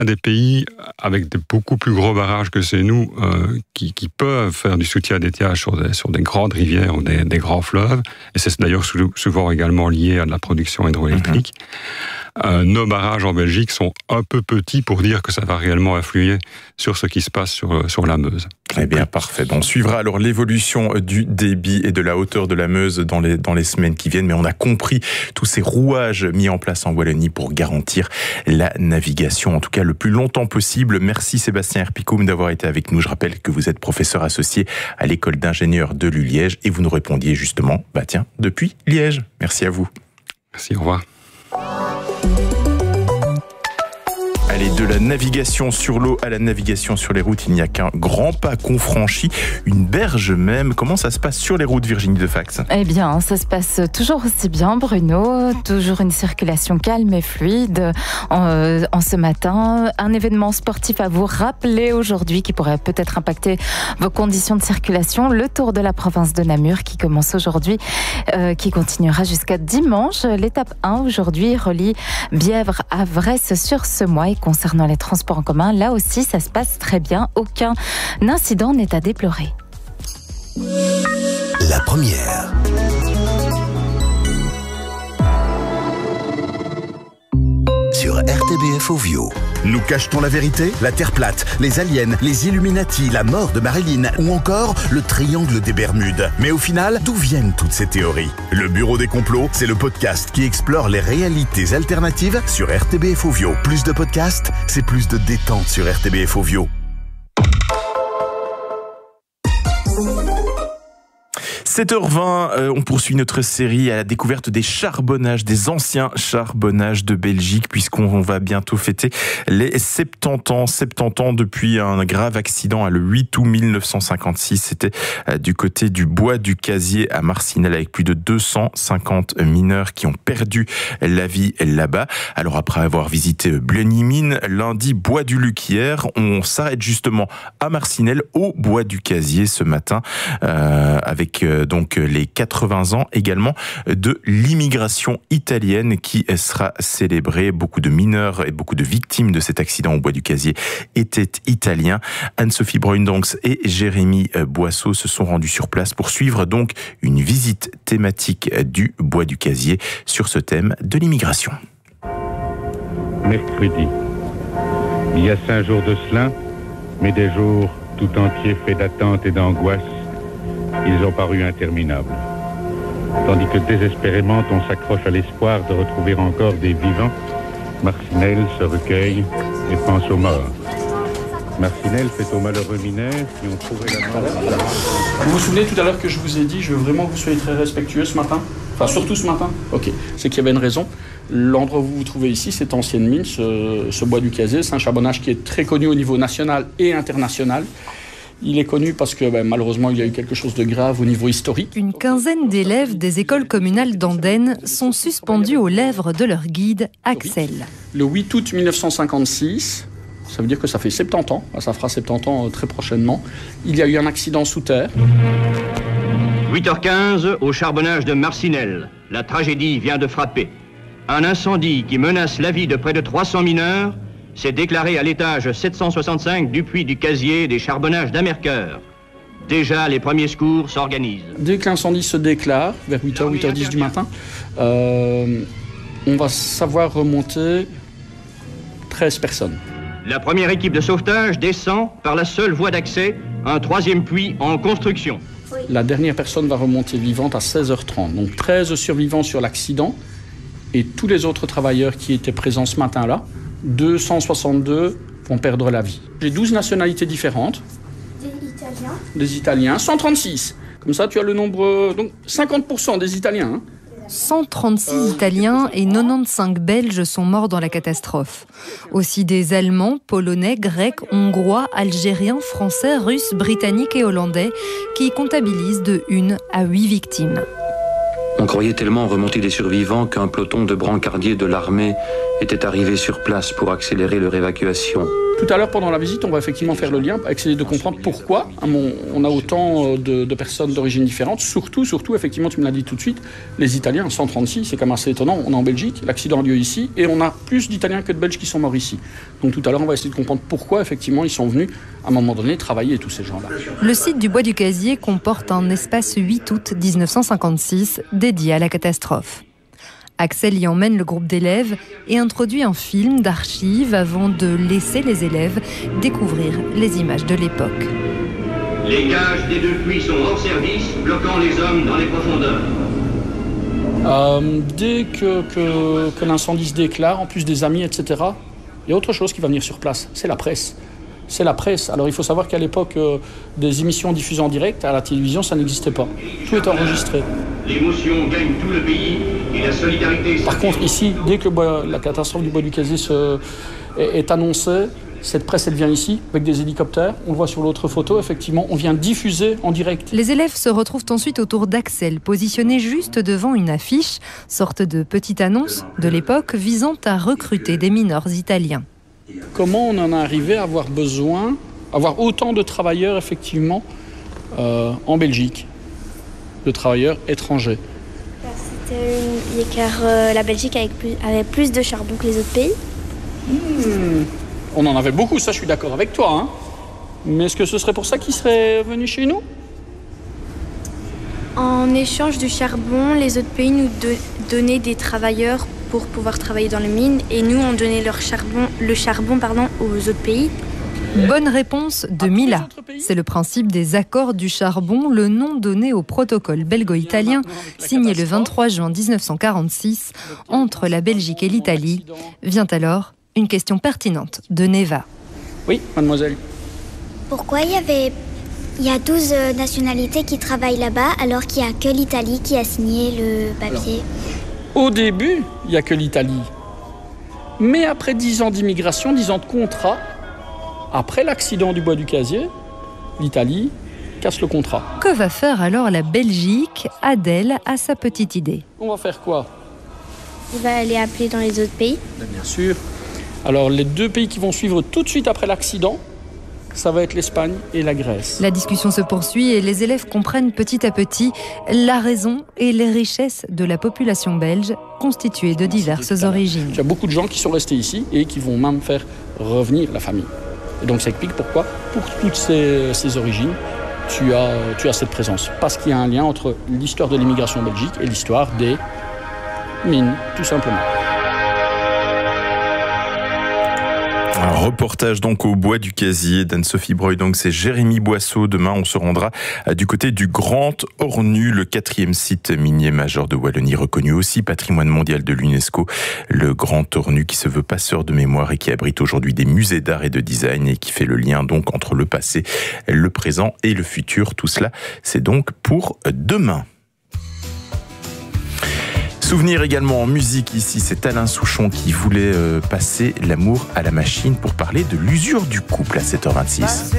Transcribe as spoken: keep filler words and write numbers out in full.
des pays avec des beaucoup plus gros barrages que c'est nous euh, qui, qui peuvent faire du soutien d'étiage sur des, sur des grandes rivières ou des, des grands fleuves. Et c'est d'ailleurs souvent également lié à de la production hydroélectrique. Mmh. Euh, nos barrages en Belgique sont un peu petits pour dire que ça va réellement influer sur ce qui se passe sur, sur la Meuse. Eh bien, parfait. On suivra alors l'évolution du débit et de la hauteur de la Meuse dans les, dans les semaines qui viennent. Mais on a compris tous ces rouages mis en place en Wallonie pour garantir la navigation, en tout cas le plus longtemps possible. Merci Sébastien Herpicoum d'avoir été avec nous. Je rappelle que vous êtes professeur associé à l'école d'ingénieurs de l'U Liège et vous nous répondiez justement, bah tiens, depuis Liège. Merci à vous. Merci, au revoir. Allez, de la navigation sur l'eau à la navigation sur les routes, il n'y a qu'un grand pas qu'on franchit, une berge même. Comment ça se passe sur les routes, Virginie Defax ? Eh bien, ça se passe toujours aussi bien, Bruno. Toujours une circulation calme et fluide en, euh, en ce matin. Un événement sportif à vous rappeler aujourd'hui qui pourrait peut-être impacter vos conditions de circulation. Le Tour de la province de Namur qui commence aujourd'hui, euh, qui continuera jusqu'à dimanche. L'étape un aujourd'hui relie Bièvre à Vresse-sur-Semois. Et concernant les transports en commun, là aussi, ça se passe très bien. Aucun incident n'est à déplorer. La première. Sur R T B F Ovio. Nous cachetons la vérité, la Terre plate, les aliens, les Illuminati, la mort de Marilyn ou encore le triangle des Bermudes. Mais au final, d'où viennent toutes ces théories ? Le Bureau des complots, c'est le podcast qui explore les réalités alternatives sur R T B F Ovio. Plus de podcasts, c'est plus de détente sur R T B F Ovio. sept heures vingt, euh, on poursuit notre série à la découverte des charbonnages, des anciens charbonnages de Belgique, puisqu'on va bientôt fêter les soixante-dix ans. soixante-dix ans depuis un grave accident le huit août mille neuf cent cinquante-six. C'était euh, du côté du bois du Casier à Marcinelle, avec plus de deux cent cinquante mineurs qui ont perdu la vie là-bas. Alors après avoir visité Blenny-Mine, lundi, bois du Luc hier, on s'arrête justement à Marcinelle, au bois du Casier ce matin, euh, avec euh, donc les quatre-vingts ans également de l'immigration italienne qui sera célébrée. Beaucoup de mineurs et beaucoup de victimes de cet accident au bois du Casier étaient italiens. Anne-Sophie Bruindonx et Jérémy Boisseau se sont rendus sur place pour suivre donc une visite thématique du bois du Casier sur ce thème de l'immigration. Mercredi. Il y a cinq jours de cela, mais des jours tout entiers faits d'attente et d'angoisse, ils ont paru interminables. Tandis que désespérément on s'accroche à l'espoir de retrouver encore des vivants, Marcinelle se recueille et pense aux morts. Marcinelle fait aux malheureux mineurs qui ont trouvé la mort. Vous vous souvenez tout à l'heure que je vous ai dit, je veux vraiment que vous soyez très respectueux ce matin ? Enfin, surtout ce matin ? Ok, c'est qu'il y avait une raison. L'endroit où vous vous trouvez ici, cette ancienne mine, ce, ce bois du Casier, c'est un charbonnage qui est très connu au niveau national et international. Il est connu parce que ben, malheureusement, il y a eu quelque chose de grave au niveau historique. Une quinzaine d'élèves des écoles communales d'Andenne sont suspendus aux lèvres de leur guide, Axel. Le huit août mille neuf cent cinquante-six, ça veut dire que ça fait soixante-dix ans, ça fera soixante-dix ans très prochainement, il y a eu un accident sous terre. huit heures quinze, au charbonnage de Marcinelle, la tragédie vient de frapper. Un incendie qui menace la vie de près de trois cents mineurs s'est déclaré à l'étage sept cent soixante-cinq du puits du Casier des charbonnages d'Amercœur. Déjà, les premiers secours s'organisent. Dès que l'incendie se déclare, vers huit heures, huit heures dix du matin, euh, on va savoir remonter treize personnes. La première équipe de sauvetage descend par la seule voie d'accès, un troisième puits en construction. La dernière personne va remonter vivante à seize heures trente. Donc treize survivants sur l'accident et tous les autres travailleurs qui étaient présents ce matin-là, deux cent soixante-deux vont perdre la vie. J'ai douze nationalités différentes. Des Italiens. Des Italiens, cent trente-six. Comme ça, tu as le nombre... Donc cinquante pour cent des Italiens. Hein. cent trente-six Italiens et quatre-vingt-quinze Belges sont morts dans la catastrophe. Aussi des Allemands, Polonais, Grecs, Hongrois, Algériens, Français, Russes, Britanniques et Hollandais qui comptabilisent de une à huit victimes. On croyait tellement remonter des survivants qu'un peloton de brancardiers de l'armée était arrivé sur place pour accélérer leur évacuation. Tout à l'heure, pendant la visite, on va effectivement faire le lien, essayer de comprendre pourquoi on a autant de, de personnes d'origine différente. Surtout, surtout, effectivement, tu me l'as dit tout de suite, les Italiens, cent trente-six, c'est quand même assez étonnant. On est en Belgique, l'accident a lieu ici, et on a plus d'Italiens que de Belges qui sont morts ici. Donc tout à l'heure, on va essayer de comprendre pourquoi, effectivement, ils sont venus, à un moment donné, travailler, tous ces gens-là. Le site du Bois du Casier comporte un espace huit août mille neuf cent cinquante-six dédié à la catastrophe. Axel y emmène le groupe d'élèves et introduit un film d'archives avant de laisser les élèves découvrir les images de l'époque. Les cages des deux puits sont hors service, bloquant les hommes dans les profondeurs. Euh, dès que, que, que l'incendie se déclare, en plus des amis, et cetera, il y a autre chose qui va venir sur place, c'est la presse. C'est la presse. Alors il faut savoir qu'à l'époque, euh, des émissions diffusées en direct, à la télévision, ça n'existait pas. Tout est enregistré. L'émotion gagne tout le pays et la solidarité... Par contre, ici, dès que bois, la catastrophe du Bois du Casier se, est, est annoncée, cette presse, elle vient ici, avec des hélicoptères. On le voit sur l'autre photo, effectivement, on vient diffuser en direct. Les élèves se retrouvent ensuite autour d'Axel, positionné juste devant une affiche, sorte de petite annonce de l'époque visant à recruter des mineurs italiens. Comment on en est arrivé à avoir besoin, avoir autant de travailleurs, effectivement, euh, en Belgique, de travailleurs étrangers? C'était car euh, la Belgique avait plus, avait plus de charbon que les autres pays. Mmh. On en avait beaucoup, ça je suis d'accord avec toi. Hein. Mais est-ce que ce serait pour ça qu'ils seraient venus chez nous? En échange du charbon, les autres pays nous de, donnaient des travailleurs pour pouvoir travailler dans les mines et nous on donnait leur charbon, le charbon pardon, aux autres pays. Bonne réponse de Mila. C'est le principe des accords du charbon, le nom donné au protocole belgo-italien signé le vingt-trois juin mille neuf cent quarante-six entre la Belgique et l'Italie. Vient alors une question pertinente de Neva. Oui, mademoiselle. Pourquoi il y avait il y a douze nationalités qui travaillent là-bas alors qu'il n'y a que l'Italie qui a signé le papier? Alors, au début, il n'y a que l'Italie. Mais après dix ans d'immigration, dix ans de contrat, après l'accident du Bois du Casier, l'Italie casse le contrat. Que va faire alors la Belgique? Adèle a sa petite idée. On va faire quoi? Il va aller appeler dans les autres pays. Bien sûr. Alors les deux pays qui vont suivre tout de suite après l'accident, ça va être l'Espagne et la Grèce. La discussion se poursuit et les élèves comprennent petit à petit la raison et les richesses de la population belge constituée de diverses origines. Il y a beaucoup de gens qui sont restés ici et qui vont même faire revenir la famille. Et donc ça explique pourquoi, pour toutes ces, ces origines, tu as, tu as cette présence. Parce qu'il y a un lien entre l'histoire de l'immigration en Belgique et l'histoire des mines, tout simplement. Un reportage donc au Bois du Casier d'Anne-Sophie Breuil. Donc c'est Jérémy Boisseau. Demain, on se rendra du côté du Grand Ornu, le quatrième site minier majeur de Wallonie, reconnu aussi patrimoine mondial de l'UNESCO. Le Grand Ornu qui se veut passeur de mémoire et qui abrite aujourd'hui des musées d'art et de design et qui fait le lien donc entre le passé, le présent et le futur. Tout cela, c'est donc pour demain. Souvenir également en musique ici, c'est Alain Souchon qui voulait euh, passer l'amour à la machine pour parler de l'usure du couple à sept heures vingt-six.